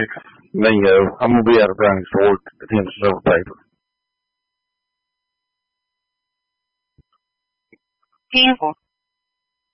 Bingo. I'm going to be at a Browning store at the end of silver paper. Painful.